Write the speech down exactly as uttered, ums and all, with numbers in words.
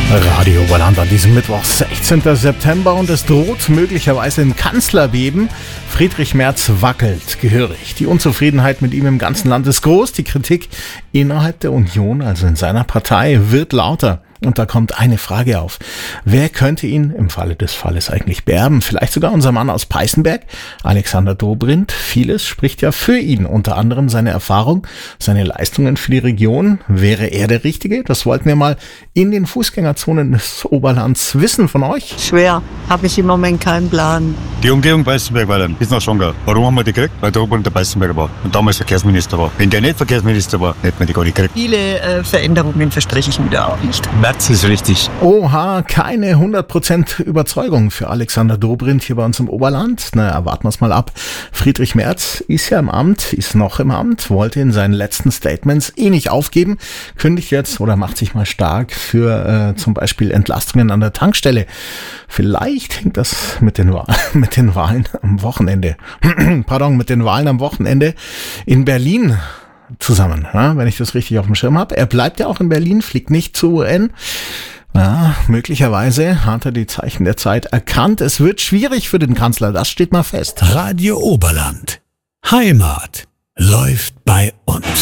Radio Oberland an diesem Mittwoch, sechzehnten September, und es droht möglicherweise ein Kanzlerbeben. Friedrich Merz wackelt gehörig. Die Unzufriedenheit mit ihm im ganzen Land ist groß. Die Kritik innerhalb der Union, also in seiner Partei, wird lauter. Und da kommt eine Frage auf. Wer könnte ihn im Falle des Falles eigentlich beerben? Vielleicht sogar unser Mann aus Peißenberg, Alexander Dobrindt. Vieles spricht ja für ihn, unter anderem seine Erfahrung, seine Leistungen für die Region. Wäre er der Richtige? Das wollten wir mal in den Fußgängerzonen des Oberlands wissen von euch. Schwer, habe ich im Moment keinen Plan. Die Umgehung Peißenberg war dann bis nach Schongau. Warum haben wir die gekriegt? Weil der Dobrindt der Peißenberger war und damals Verkehrsminister war. Wenn der nicht Verkehrsminister war, hätten wir die gar nicht gekriegt. Viele äh, Veränderungen verspreche ich mir da auch nicht. Merz ist richtig. Oha, keine hundert Prozent Überzeugung für Alexander Dobrindt hier bei uns im Oberland. Na, warten wir es mal ab. Friedrich Merz ist ja im Amt, ist noch im Amt, wollte in seinen letzten Statements eh nicht aufgeben, kündigt jetzt oder macht sich mal stark für äh, zum Beispiel Entlastungen an der Tankstelle. Vielleicht hängt das mit den, Wa- mit den Wahlen am Wochenende, pardon, mit den Wahlen am Wochenende in Berlin zusammen, ja, wenn ich das richtig auf dem Schirm habe. Er bleibt ja auch in Berlin, fliegt nicht zur U N. Ja, möglicherweise hat er die Zeichen der Zeit erkannt. Es wird schwierig für den Kanzler, das steht mal fest. Radio Oberland. Heimat läuft bei uns.